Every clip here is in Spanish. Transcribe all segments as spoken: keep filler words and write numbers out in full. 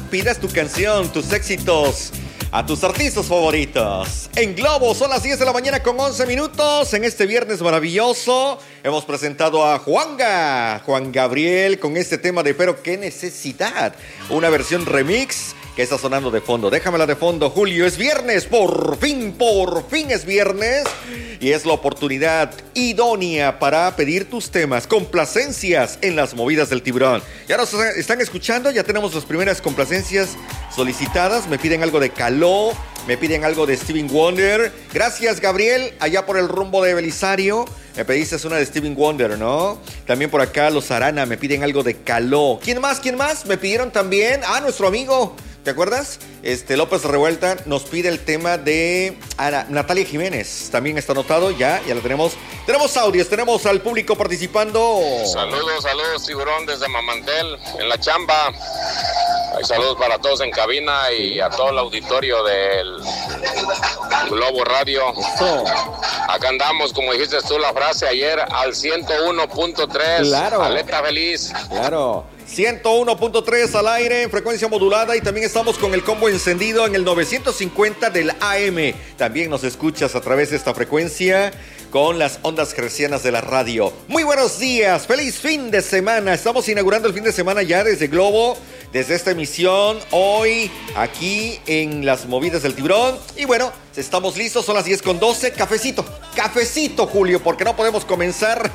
pidas tu canción, tus éxitos a tus artistas favoritos. En Globo son las diez de la mañana con once minutos. En este viernes maravilloso hemos presentado a Juanga, Juan Gabriel, con este tema de Pero qué necesidad. Una versión remix que está sonando de fondo. Déjamela de fondo, Julio. Es viernes, por fin, por fin es viernes. Y es la oportunidad idónea para pedir tus temas, complacencias en las movidas del tiburón. Ya nos están escuchando, ya tenemos las primeras complacencias solicitadas. Me piden algo de Caló, me piden algo de Stevie Wonder. Gracias, Gabriel, allá por el rumbo de Belisario. Me pediste una de Stevie Wonder, ¿no? También por acá los Arana me piden algo de Caló. ¿Quién más? ¿Quién más? Me pidieron también, ah, nuestro amigo, ¿te acuerdas? Este López Revuelta nos pide el tema de Ana, Natalia Jiménez. También está anotado, ya, ya lo tenemos. Tenemos audios, tenemos al público participando. Saludos, saludos, tiburón, desde Mamantel, en la chamba. Hay saludos para todos en cabina y a todo el auditorio del Globo Radio. Eso. Acá andamos, como dijiste tú la frase ayer, al ciento uno punto tres. Claro. Alerta feliz. Claro. ciento uno punto tres al aire en frecuencia modulada y también estamos con el combo encendido en el novecientos cincuenta del A M. También nos escuchas a través de esta frecuencia con las ondas hercianas de la radio. Muy buenos días, feliz fin de semana. Estamos inaugurando el fin de semana ya desde Globo, desde esta emisión hoy aquí en las movidas del tiburón. Y bueno, estamos listos, son las diez con doce. Cafecito, cafecito, Julio, porque no podemos comenzar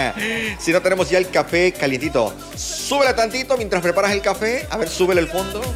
si no tenemos ya el café calientito. Súbele tantito mientras preparas el café. A ver, súbele el fondo.